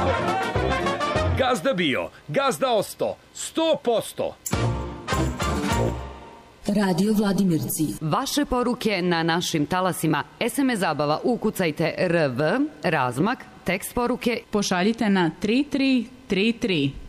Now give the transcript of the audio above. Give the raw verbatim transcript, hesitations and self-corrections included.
Gazda bio, gazda osto, sto posto. Radio Vladimirci. Vaše poruke na našim talasima. es em es zabava ukucajte R V, razmak, tekst poruke. Pošaljite na tri tri tri tri.